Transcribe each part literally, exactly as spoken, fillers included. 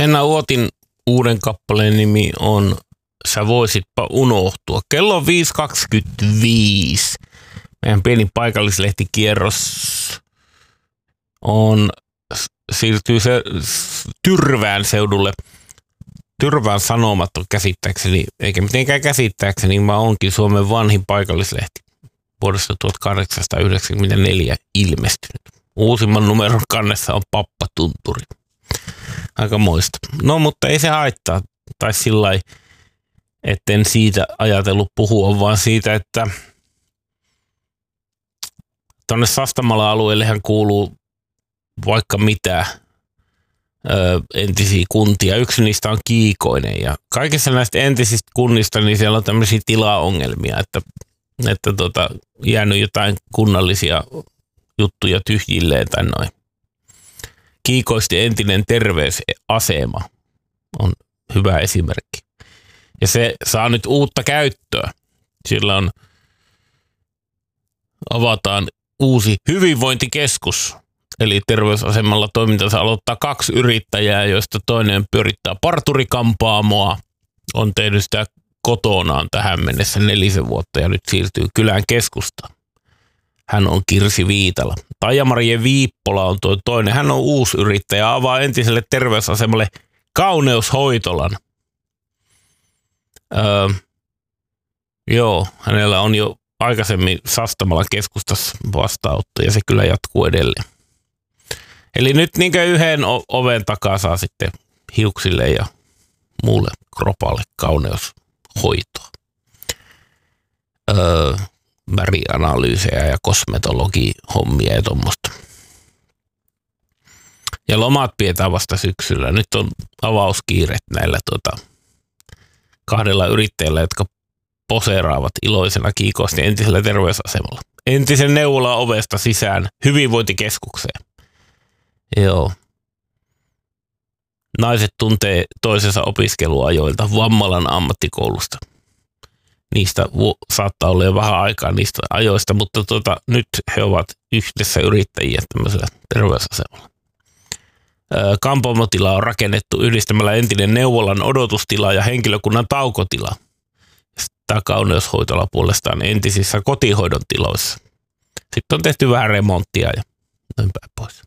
Henna Uotin uuden kappaleen nimi on Sä voisitpa unohtua. Kello on viisi kaksikymmentäviisi. Meidän pieni paikallislehtikierros on, siirtyy se, Tyrvään seudulle. Tyrvään Sanomat on käsittääkseni, eikä mitenkään käsittääkseni, vaan onkin Suomen vanhin paikallislehti. Vuodesta tuhatkahdeksansataayhdeksänkymmentäneljä ilmestynyt. Uusimman numeron kannessa on Pappatunturi. Aika moista. No, mutta ei se haittaa. Tai sillai, etten siitä ajatellut puhua, vaan siitä, että tuonne Sastamalan alueellehan kuuluu vaikka mitä ö, entisiä kuntia. Yksi niistä on Kiikoinen. Ja kaikissa näistä entisistä kunnista, niin siellä on tämmöisiä tilaongelmia, että, että tota, jäänyt jotain kunnallisia juttuja tyhjilleen tai noin. Kiikoisten entinen terveysasema on hyvä esimerkki. Ja se saa nyt uutta käyttöä. Sillä on, avataan uusi hyvinvointikeskus. Eli terveysasemalla toimintansa aloittaa kaksi yrittäjää, joista toinen pyörittää parturikampaamoa. On tehnyt sitä kotonaan tähän mennessä nelisen vuotta ja nyt siirtyy kylän keskustaan. Hän on Kirsi Viitala. Taija-Marie Viippola on tuo toinen. Hän on uusi yrittäjä. Avaa entiselle terveysasemalle kauneushoitolan. Öö, joo, hänellä on jo aikaisemmin Sastamalan keskustassa vastaanotto ja se kyllä jatkuu edelleen. Eli nyt niin yhden oven takaa saa sitten hiuksille ja muulle kropalle kauneushoitoa. Öö, värianalyysejä ja kosmetologihommia ja tuommoista. Ja lomat pidetään vasta syksyllä. Nyt on avauskiiret näillä tuota, kahdella yrittäjällä, jotka poseeraavat iloisena kiikosti entisellä terveysasemalla. Entisen neuvolan ovesta sisään hyvinvointikeskukseen. Joo. Naiset tuntee toisensa opiskeluajoilta Vammalan ammattikoulusta. Niistä saattaa olla jo vähän aikaa niistä ajoista, mutta tuota, nyt he ovat yhdessä yrittäjiä tämmöisellä terveysasemalla. Kampaamotila on rakennettu yhdistämällä entinen neuvolan odotustila ja henkilökunnan taukotila. Tämä kauneushoitola puolestaan entisissä kotihoidon tiloissa. Sitten on tehty vähän remonttia ja noin päin pois.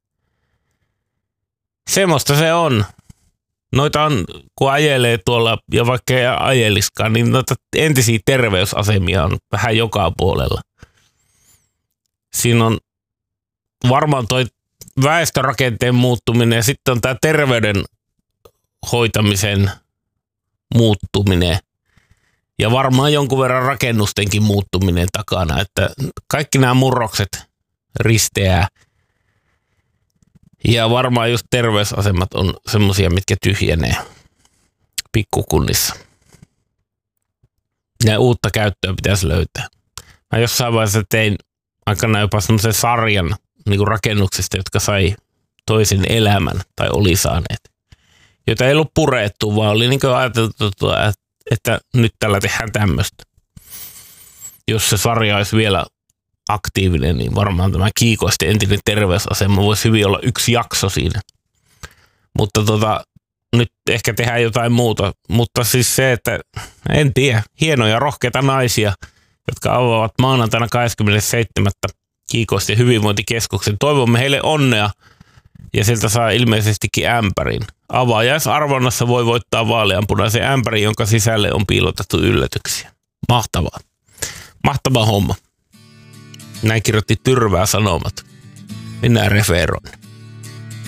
Semmoista se on. Noita on, kun ajelee tuolla, ja vaikka ei ajeliskaan, niin noita entisiä terveysasemia on vähän joka puolella. Siinä on varmaan toi väestörakenteen muuttuminen ja sitten on tämä terveyden hoitamisen muuttuminen ja varmaan jonkun verran rakennustenkin muuttuminen takana, että kaikki nämä murrokset risteää ja varmaan just terveysasemat on semmoisia, mitkä tyhjenee pikkukunnissa. Ja uutta käyttöä pitäisi löytää. Mä jossain vaiheessa tein aikana jopa semmoisen sarjan niin kuin rakennuksista, jotka sai toisen elämän tai oli saaneet, joita ei ollut purettu, vaan oli niin kuin ajateltu, että nyt tällä tehdään tämmöistä. Jos se sarja olisi vielä aktiivinen, niin varmaan tämä Kiikoisten entinen terveysasema voisi hyvin olla yksi jakso siinä. Mutta tota, nyt ehkä tehdään jotain muuta. Mutta siis se, että en tiedä, hienoja rohkeita naisia, jotka avaavat maanantaina kahdeskymmenesseitsemäs Kiikoisten hyvinvointikeskuksen. Toivomme heille onnea ja sieltä saa ilmeisestikin ämpärin. Avaajaisarvonnassa voi voittaa vaaleanpunaisen ämpärin, jonka sisälle on piilotettu yllätyksiä. Mahtavaa. Mahtava homma. Näin kirjoitti Tyrvää Sanomat. Mennään referoin.